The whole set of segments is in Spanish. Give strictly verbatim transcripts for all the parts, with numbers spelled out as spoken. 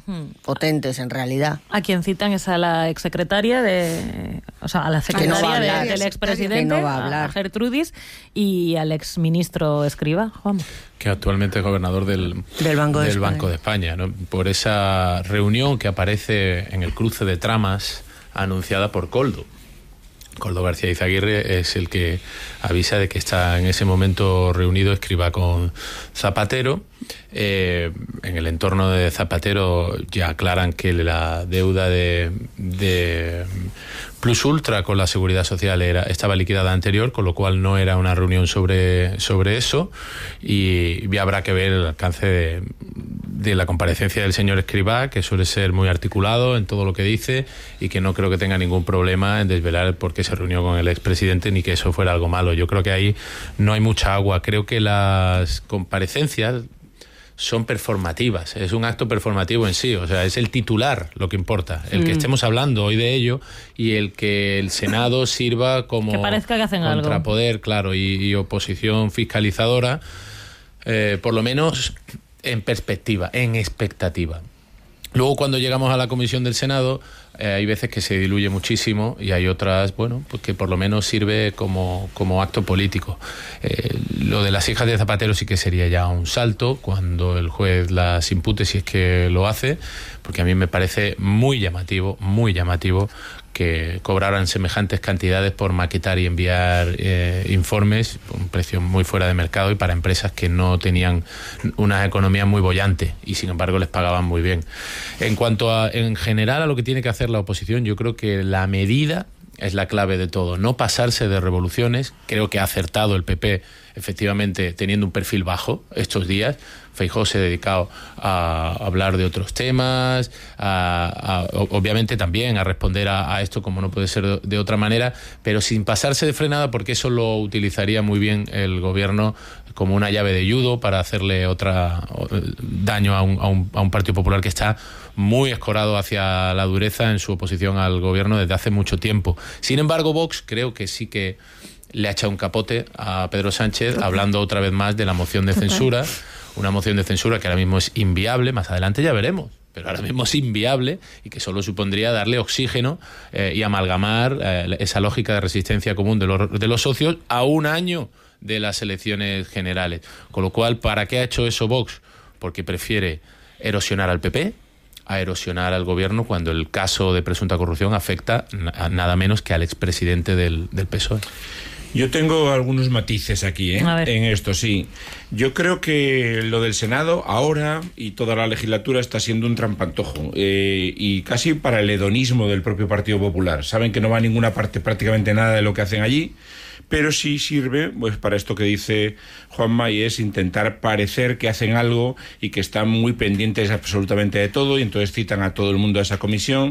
hmm. potentes en realidad. A quien citan es a la exsecretaria de, o sea, a la secretaria no de, hablar, del expresidente, no va a, hablar. a Gertrudis, y al exministro Escrivá, Juan. Que actualmente es gobernador del, del Banco, de, del España. Banco de España, ¿no? Por esa reunión que aparece en el cruce de tramas anunciada por Koldo. Koldo García Izaguirre es el que avisa de que está en ese momento reunido Escrivá con Zapatero. Eh, en el entorno de Zapatero ya aclaran que la deuda de, de Plus Ultra con la Seguridad Social era, estaba liquidada anterior, con lo cual no era una reunión sobre, sobre eso, y, y habrá que ver el alcance de, de la comparecencia del señor Escrivá, que suele ser muy articulado en todo lo que dice y que no creo que tenga ningún problema en desvelar por qué se reunió con el expresidente ni que eso fuera algo malo. Yo creo que ahí no hay mucha agua. Creo que las comparecencias son performativas, es un acto performativo en sí, o sea, es el titular lo que importa, el mm. que estemos hablando hoy de ello y el que el Senado sirva como que parezca que hacen contrapoder, algo. claro, y, y oposición fiscalizadora, eh, por lo menos en perspectiva, en expectativa. Luego, cuando llegamos a la comisión del Senado, eh, hay veces que se diluye muchísimo y hay otras, bueno, pues que por lo menos sirve como, como acto político. Eh, lo de las hijas de Zapatero sí que sería ya un salto cuando el juez las impute, si es que lo hace, porque a mí me parece muy llamativo, muy llamativo que cobraran semejantes cantidades por maquetar y enviar eh, informes por un precio muy fuera de mercado y para empresas que no tenían una economía muy bollante y sin embargo les pagaban muy bien. En cuanto a, en general, a lo que tiene que hacer la oposición, yo creo que la medida es la clave de todo, no pasarse de revoluciones. Creo que ha acertado el P P, efectivamente, teniendo un perfil bajo estos días. Feijóo se ha dedicado a hablar de otros temas, a, a, obviamente también a responder a, a esto como no puede ser de, de otra manera, pero sin pasarse de frenada, porque eso lo utilizaría muy bien el gobierno como una llave de judo para hacerle otra daño a un, a un, a un Partido Popular que está muy escorado hacia la dureza en su oposición al gobierno desde hace mucho tiempo. Sin embargo, Vox creo que sí que le ha echado un capote a Pedro Sánchez, hablando otra vez más de la moción de censura, una moción de censura que ahora mismo es inviable, más adelante ya veremos, pero ahora mismo es inviable y que solo supondría darle oxígeno eh, y amalgamar eh, esa lógica de resistencia común de los, de los socios a un año de las elecciones generales. Con lo cual, ¿para qué ha hecho eso Vox? Porque prefiere erosionar al P P a erosionar al gobierno cuando el caso de presunta corrupción afecta a nada menos que al expresidente del, del P S O E. Yo tengo algunos matices aquí, ¿eh? En esto, sí. Yo creo que lo del Senado ahora y toda la legislatura está siendo un trampantojo eh, y casi para el hedonismo del propio Partido Popular. Saben que no va a ninguna parte prácticamente nada de lo que hacen allí, pero sí sirve pues para esto que dice Juanma, y es intentar parecer que hacen algo y que están muy pendientes absolutamente de todo, y entonces citan a todo el mundo a esa comisión.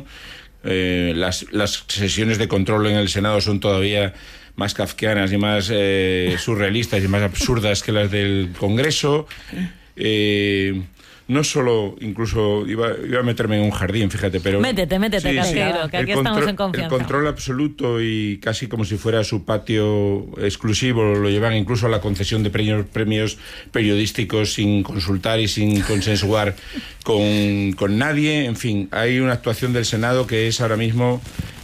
Eh, las, las sesiones de control en el Senado son todavía más kafkianas y más eh, surrealistas y más absurdas que las del Congreso. Eh, no solo, incluso, iba, iba a meterme en un jardín, fíjate, pero... Métete, métete, sí, Casquero, sí, que aquí control, estamos en confianza. El control absoluto y casi como si fuera su patio exclusivo, lo llevan incluso a la concesión de premios, premios periodísticos sin consultar y sin consensuar con, con nadie. En fin, hay una actuación del Senado que es ahora mismo...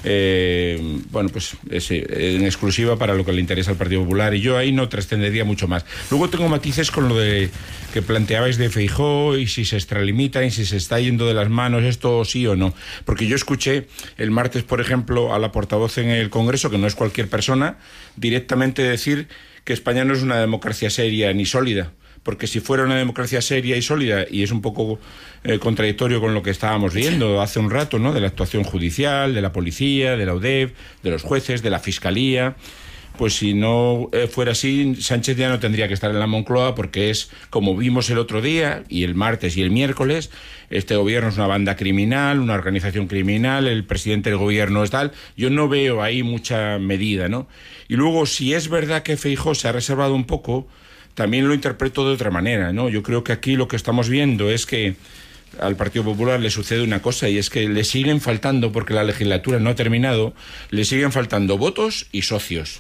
Eh, bueno, pues es, en exclusiva para lo que le interesa al Partido Popular, y yo ahí no trascendería mucho más. Luego tengo matices con lo de que planteabais de Feijóo y si se extralimita y si se está yendo de las manos esto sí o no, porque yo escuché el martes, por ejemplo, a la portavoz en el Congreso, que no es cualquier persona, directamente decir que España no es una democracia seria ni sólida, porque si fuera una democracia seria y sólida, y es un poco eh, contradictorio con lo que estábamos viendo hace un rato, ¿no?, de la actuación judicial, de la policía, de la U D E F, de los jueces, de la Fiscalía, pues si no eh, fuera así, Sánchez ya no tendría que estar en la Moncloa, porque es, como vimos el otro día, y el martes y el miércoles, este gobierno es una banda criminal, una organización criminal, el presidente del gobierno es tal. Yo no veo ahí mucha medida, ¿no? Y luego, si es verdad que Feijóo se ha reservado un poco, también lo interpreto de otra manera, ¿no? Yo creo que aquí lo que estamos viendo es que al Partido Popular le sucede una cosa, y es que le siguen faltando, porque la legislatura no ha terminado, le siguen faltando votos y socios.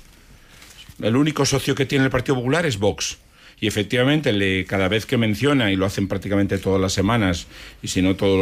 El único socio que tiene el Partido Popular es Vox. Y efectivamente, le, cada vez que menciona, y lo hacen prácticamente todas las semanas, y si no todos